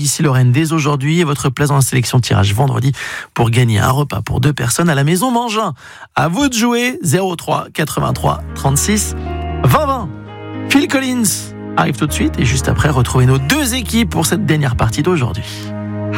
Médicis-Lorraine dès aujourd'hui et votre place dans la sélection tirage vendredi pour gagner un repas pour 2 personnes à la maison Mangin. À vous de jouer. 03 83 36 20 20. Phil Collins arrive tout de suite et juste après, retrouvez nos 2 équipes pour cette dernière partie d'aujourd'hui.